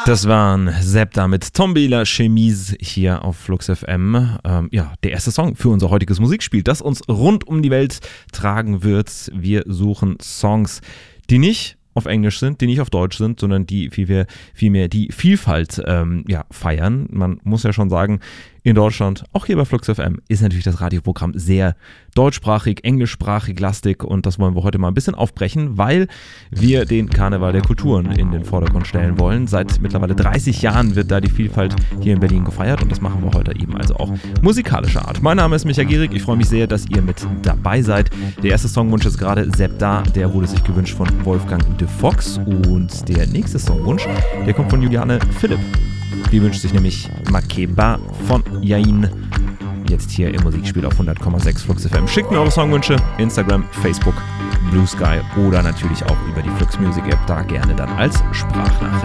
Das waren Septa mit Tombela Chemise hier auf Flux FM. Der erste Song für unser heutiges Musikspiel, das uns rund um die Welt tragen wird. Wir suchen Songs, die nicht auf Englisch sind, die nicht auf Deutsch sind, sondern die vielmehr die Vielfalt feiern. Man muss ja schon sagen, in Deutschland, auch hier bei Flux FM, ist natürlich das Radioprogramm sehr deutschsprachig, englischsprachig lastig und das wollen wir heute mal ein bisschen aufbrechen, weil wir den Karneval der Kulturen in den Vordergrund stellen wollen. Seit mittlerweile 30 Jahren wird da die Vielfalt hier in Berlin gefeiert und das machen wir heute eben also auch musikalischer Art. Mein Name ist Micha Gierig, ich freue mich sehr, dass ihr mit dabei seid. Der erste Songwunsch ist gerade Septa, der wurde sich gewünscht von Wolfgang de Fox und der nächste Songwunsch, der kommt von Juliane Philipp. Die wünscht sich nämlich Makeba von Yain. Jetzt hier im Musikspiel auf 100,6 Flux FM. Schickt mir eure Songwünsche, Instagram, Facebook, Blue Sky oder natürlich auch über die Flux Music App, da gerne dann als Sprachnachricht.